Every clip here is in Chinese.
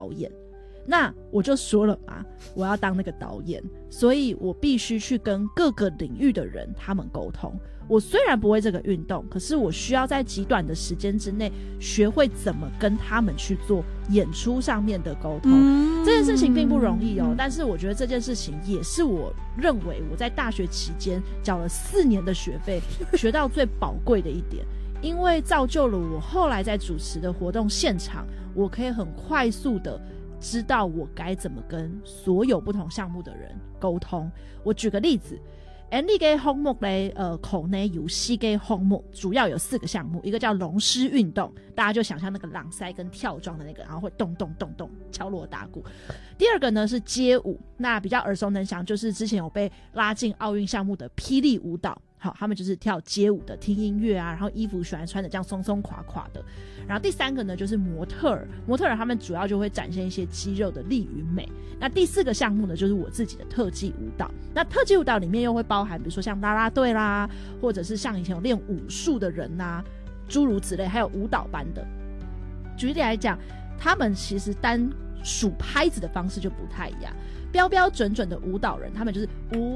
演。那我就说了嘛，我要当那个导演，所以我必须去跟各个领域的人他们沟通。我虽然不会这个运动，可是我需要在极短的时间之内学会怎么跟他们去做演出上面的沟通。这件事情并不容易哦，但是我觉得这件事情也是我认为我在大学期间缴了4年的学费学到最宝贵的一点，因为造就了我后来在主持的活动现场，我可以很快速的知道我该怎么跟所有不同项目的人沟通。我举个例子，你嘅項目咧，口內遊戲嘅項目主要有4個項目，一個叫龍獅運動，大家就想象那個朗塞跟跳樁的那個，然後會咚咚咚咚敲鑼打鼓。第二個呢是街舞，那比較耳熟能詳，就是之前有被拉進奧運項目的霹靂舞蹈。好，他们就是跳街舞的，听音乐啊，然后衣服喜欢穿的这样松松垮垮的。然后第3个呢就是模特儿，模特儿他们主要就会展现一些肌肉的力与美。那第4个项目呢就是我自己的特技舞蹈。那特技舞蹈里面又会包含比如说像啦啦队啦，或者是像以前有练武术的人啊，诸如此类，还有舞蹈班的。举例来讲，他们其实单数拍子的方式就不太一样。标标准准的舞蹈人，他们就是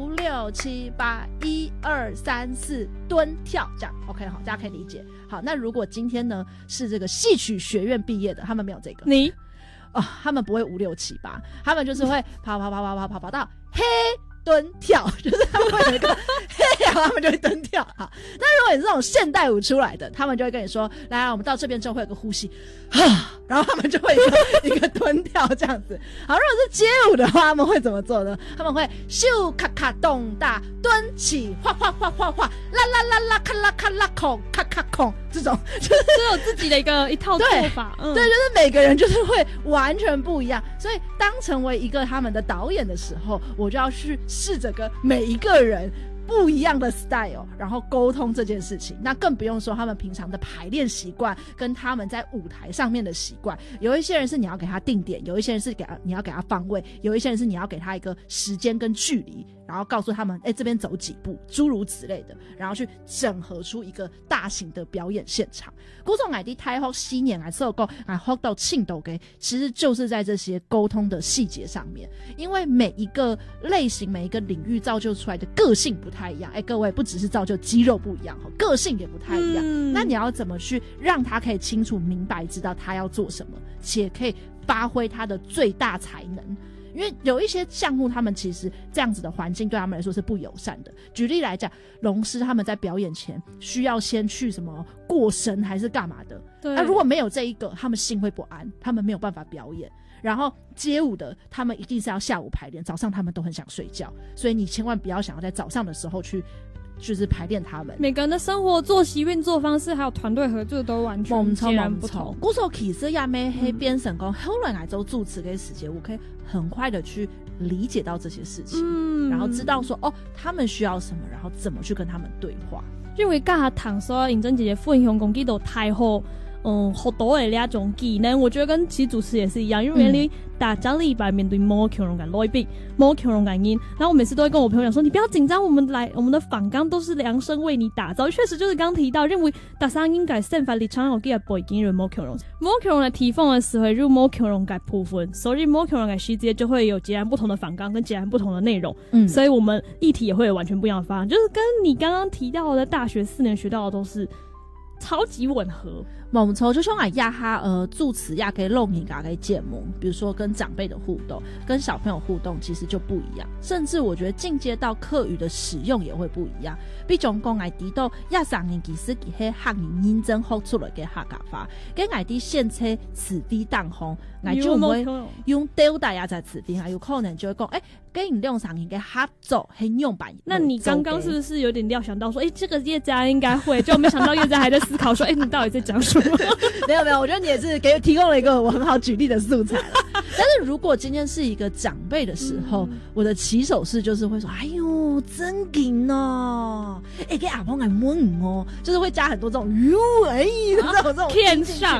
5、6、7、8、1、2、3、4蹲跳这样 ，OK 好，大家可以理解。好，那如果今天呢是这个戏曲学院毕业的，他们没有这个，他们不会5、6、7、8，他们就是会跑到嘿蹲跳，就是他们会有一个嘿，然后他们就会蹲跳。好，但如果你是这种现代舞出来的，他们就会跟你说，来，我们到这边之后会有个呼吸，然后他们就会一个蹲跳这样子。好，如果是街舞的话，他们会怎么做呢？他们会咻咔咔咚大蹲起，哗哗哗哗哗，啦啦啦啦，咔啦咔啦孔，咔咔孔，这种就是有自己的一套做法。 对，就是每个人就是会完全不一样。所以当成为一个他们的导演的时候，我就要去试着跟每一个人不一样的 style， 然后沟通这件事情。那更不用说他们平常的排练习惯跟他们在舞台上面的习惯。有一些人是你要给他定点，有一些人是你要给他方位，有一些人是你要给他一个时间跟距离，然后告诉他们这边走几步，诸如此类的，然后去整合出一个大型的表演现场。古总的太學4年來受夠來學到慶都嘅，其實就是在這些溝通的細節上面。因為每一個類型每一個領域造就出來的個性不太一樣，各位不只是造就肌肉不一樣，個性也不太一樣。那你要怎麼去讓他可以清楚明白知道他要做什麼，且可以發揮他的最大才能。因为有一些项目他们其实这样子的环境对他们来说是不友善的。举例来讲，龙狮他们在表演前需要先去什么过神还是干嘛的，那如果没有这一个，他们心会不安，他们没有办法表演。然后街舞的他们一定是要下午排练，早上他们都很想睡觉，所以你千万不要想要在早上的时候去就是排练他们。 每个人的生活作息运作方式还有团队合作都完全截然不同。 古時候其實也咩喺變成講後來來做主持嘅時間，我可以很快的去理解到這些事情，然後知道說他們需要什麼，然後怎麼去跟他們對話。 因為家下唐所認真姐姐分享講幾道太好學到的那種技能，我覺得跟其實主持也是一樣，因為你打壓力吧，面對冇強容感來賓，冇強容感音，然後我每次都會跟我朋友講說，你不要緊張，我們的訪綱都是量身為你打造。確實就是剛提到，認為大家應該散發力場有幾個背景，因為冇強容的提供的時候，如冇強容感部分，所以冇強容感細節就會有截然不同的訪綱跟截然不同的內容，所以我們議題也會有完全不一樣的方案，就是跟你剛剛提到的大學4年學到的都是超級吻合。 冇錯，就像亞哈助詞亞給錄影亞給節目，比如說跟長輩的互動，跟小朋友互動其實就不一樣，甚至我覺得進階到客語的使用也會不一樣。比如講我提到亞3年其實佢係客語認真學出來嘅客家話，跟我啲現車此地當紅，我就唔會用丟大亞在此地，有可能就會講跟你用3年嘅合作很用版。 那你剛剛是不是有點料想到說這個業家應該會，就沒想到業家還在思考說你到底在講什麼？ 沒有，我覺得你也是提供了一個我很好舉例的素材啦。但是如果今天是一個長輩的時候，我的起手式就是會說，哎呦，真勁哦，給阿婆來問哦，就是會加很多這種這種天上。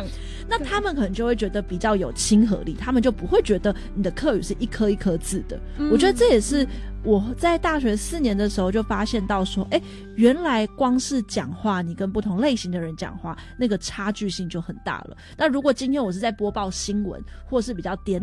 那他们可能就会觉得比较有亲和力，他们就不会觉得你的客语是一颗一颗字的。我觉得这也是我在大学4年的时候就发现到说，原来光是讲话，你跟不同类型的人讲话，那个差距性就很大了。那如果今天我是在播报新闻，或是比较典